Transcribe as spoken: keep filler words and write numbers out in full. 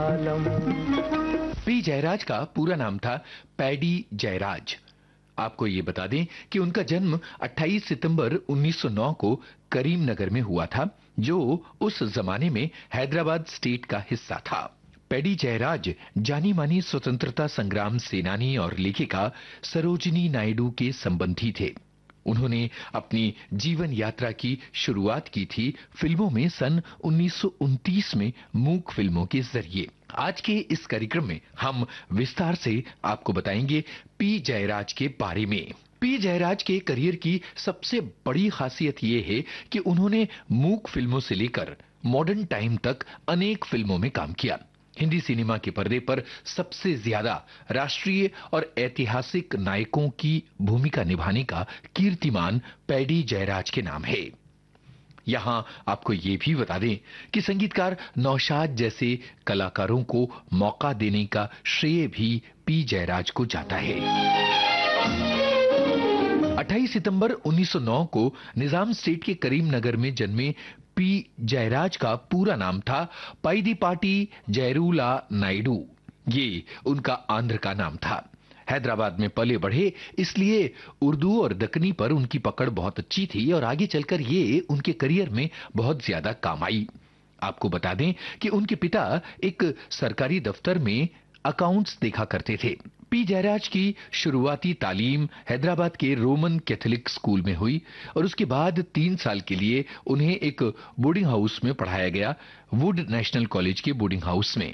P Jayraj का पूरा नाम था पैडी जयराज। आपको ये बता दें कि उनका जन्म अट्ठाईस सितंबर उन्नीस सौ नौ को करीमनगर में हुआ था, जो उस जमाने में हैदराबाद स्टेट का हिस्सा था। पैडी जयराज जानी मानी स्वतंत्रता संग्राम सेनानी और लेखिका सरोजिनी नायडू के संबंधी थे। उन्होंने अपनी जीवन यात्रा की शुरुआत की थी फिल्मों में सन उन्नीस सौ उनतीस में मूक फिल्मों के जरिए। आज के इस कार्यक्रम में हम विस्तार से आपको बताएंगे पी जयराज के बारे में। पी जयराज के करियर की सबसे बड़ी खासियत ये है कि उन्होंने मूक फिल्मों से लेकर मॉडर्न टाइम तक अनेक फिल्मों में काम किया। हिंदी सिनेमा के पर्दे पर सबसे ज्यादा राष्ट्रीय और ऐतिहासिक नायकों की भूमिका निभाने का कीर्तिमान पैडी जयराज के नाम है। यहां आपको ये भी बता दें कि संगीतकार नौशाद जैसे कलाकारों को मौका देने का श्रेय भी पी जयराज को जाता है। अट्ठाईस सितंबर उन्नीस सौ नौ को निजाम स्टेट के करीमनगर में जन्मे पी जयराज का पूरा नाम था पैडीपाटी जयरूला नायडू। ये उनका आंध्र का नाम था। हैदराबाद में पले बढ़े, इसलिए उर्दू और दक्कनी पर उनकी पकड़ बहुत अच्छी थी और आगे चलकर ये उनके करियर में बहुत ज्यादा काम आई। आपको बता दें कि उनके पिता एक सरकारी दफ्तर में अकाउंट्स देखा करते थे। पी जयराज की शुरुआती तालीम हैदराबाद के रोमन कैथोलिक स्कूल में हुई और उसके बाद तीन साल के लिए उन्हें एक बोर्डिंग हाउस में पढ़ाया गया, वुड नेशनल कॉलेज के बोर्डिंग हाउस में।